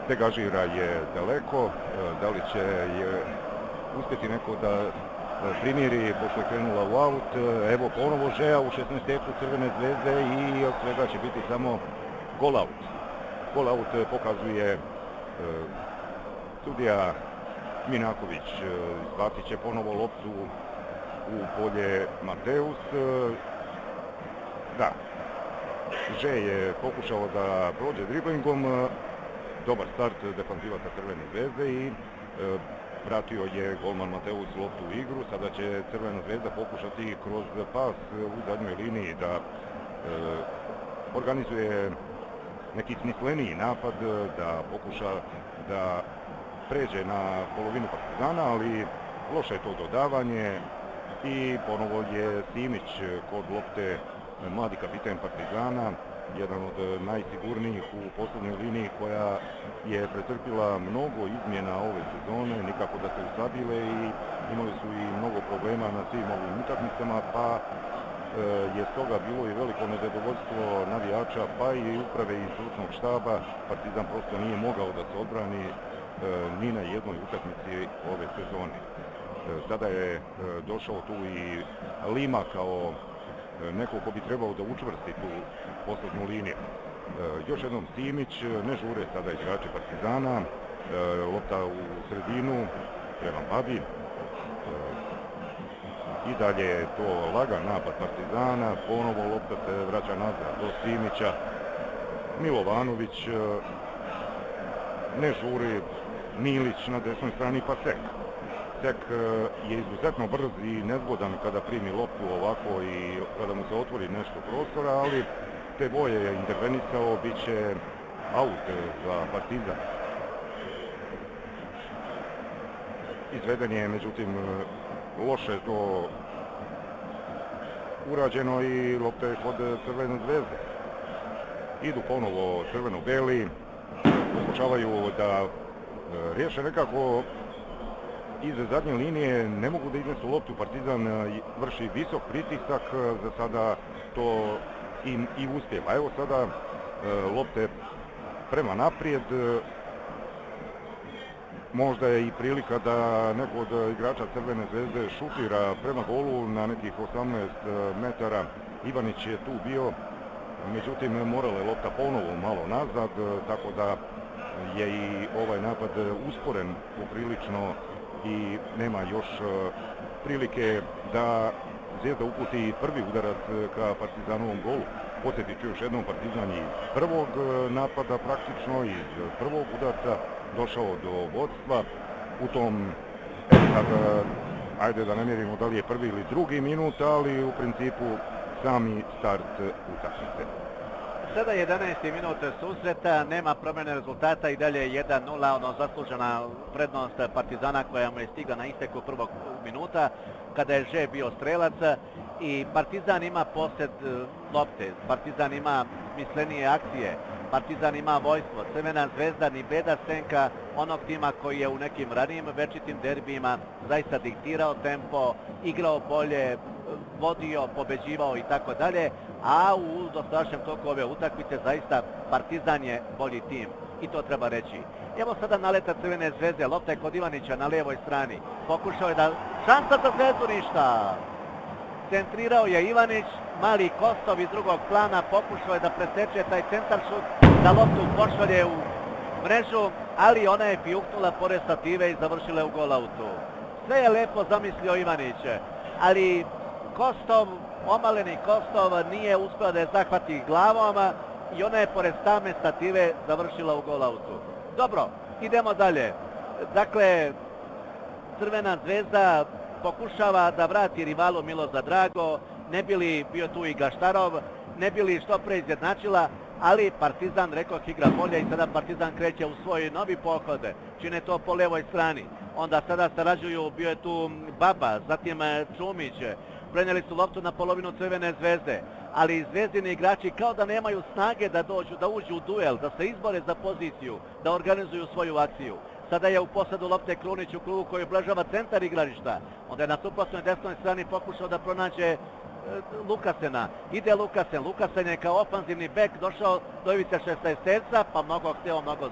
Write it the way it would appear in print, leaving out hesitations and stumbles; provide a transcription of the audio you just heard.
Tegažira je daleko, da li će uspjeti neko da primiri pošto je krenula u aut. Evo ponovo Žeja u 16-teku Crvene zvezde i od svega će biti samo gol aut. Gol aut pokazuje sudija Minaković. Izbacit će ponovo loptu u polje Mateus. Da, Žej je pokušao da prođe driblingom. Dobar start defanzivaca Crvene zvezde i vratio je golman Mateus loptu u igru. Sada će Crvena zvezda pokušati kroz pas u zadnjoj liniji da organizuje neki smisleniji napad, da pokuša da pređe na polovinu Partizana, ali loše je to dodavanje i ponovo je Simić kod lopte, mladi kapiten Partizana, jedan od najsigurnijih u posljednjoj liniji koja je pretrpila mnogo izmjena ove sezone, nikako da se usadile i imali su i mnogo problema na svim ovim utakmicama, pa je stoga bilo i veliko nezadovoljstvo navijača, pa i uprave i stručnog štaba. Partizan prosto nije mogao da se odbrani ni na jednoj utakmici ove sezone. Sada je došao tu i Lima kao neko ko bi trebao da učvrsti tu poslednju liniju. Još jednom Simić, ne žure sada igrači Partizana, lopta u sredinu prema Babi. I dalje je to lagan napad Partizana, ponovo lopta se vraća nazad do Simića. Milovanović, ne žuri, Milić na desnoj strani pa Sek. Sek je izuzetno brz i nezgodan kada primi loptu ovako i kada mu se otvori nešto prostora, ali te boje je intervenisao, bit će aut za Partizan. Izveden je, međutim, loše to urađeno i lopta je kod Crvene zvezde. Idu ponovo crveno-beli, pokušavaju da riješe nekako iz zadnje linije, ne mogu da iznesu loptu. Partizan vrši visok pritisak, za sada to i uspjeva. Evo sada lopte prema naprijed. Možda je i prilika da neko od igrača Crvene zvezde šutira prema golu na nekih 18 metara. Ivanić je tu bio, međutim morala je lopta ponovo malo nazad, tako da je i ovaj napad usporen poprilično i nema još prilike da Zvezda uputi prvi udarac ka Partizanovom golu. Podsjetit ću još jednom, Partizan iz prvog napada praktično, iz prvog udarca došao do vodstva. U tom, sad, ajde da ne mjerimo da li je prvi ili drugi minut, ali u principu sami start utakmice. Sada 11. minut susreta, nema promjene rezultata i dalje 1-0, ono zaslužena prednost Partizana koja mu je stigla na isteku prvog minuta kada je Že bio strelac i Partizan ima posjed lopte, Partizan ima mislenije akcije, Partizan ima vojstvo. Crvena zvezda ni beda senka onog tima koji je u nekim ranijim večitim derbijima zaista diktirao tempo, igrao bolje, vodio, pobeđivao i tako dalje, a u dosadašnjem toku ove utakmice zaista Partizan je bolji tim i to treba reći. Evo sada naleta Crvene zvezde, lopta je kod Ivanića na lijevoj strani, pokušao je da šansa za Zvezdu, ništa. Centrirao je Ivanić, mali Kostov iz drugog plana, pokušao je da preseče taj centar šut, da loptu pošalje u mrežu, ali ona je pijuknula pored stative i završila u gol autu. Sve je lepo zamislio Ivanić, ali Kostov, omaleni Kostov, nije uspio da je zahvati glavom i ona je pored same stative završila u gol autu. Dobro, idemo dalje. Dakle, Crvena zvezda pokušava da vrati rivalu Milo za drago, ne bi li bio tu i Gaštarov, ne bi li što pre izjednačila, ali Partizan, rekoh, igra bolje i sada Partizan kreće u svoj novi pohod, čine to po levoj strani. Onda sada sarađuju, bio je tu Baba, zatim Čumić, prenijeli su loptu na polovinu Crvene zvezde, ali zvezdini igrači kao da nemaju snage da dođu, da uđu u duel, da se izbore za poziciju, da organizuju svoju akciju. Sada je u posledu lopte Krunić u krugu koji oblažava centar igrališta. Onda je na suprotnoj desnoj strani pokušao da pronađe Lukasena. Ide Lukasen. Lukasen je kao ofanzivni bek došao do ivice 16-terca, pa mnogo hteo, mnogo